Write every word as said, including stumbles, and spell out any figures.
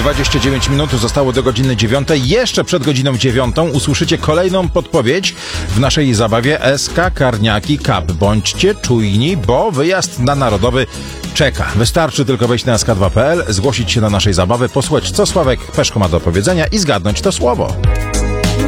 dwadzieścia dziewięć minut zostało do godziny dziewiątej. Jeszcze przed godziną dziewiątą usłyszycie kolejną podpowiedź w naszej zabawie S K Karniaki Cup. Bądźcie czujni, bo wyjazd na Narodowy czeka. Wystarczy tylko wejść na S K dwa kropka p l, zgłosić się na naszej zabawy, posłuchać, co Sławek Peszko ma do powiedzenia i zgadnąć to słowo.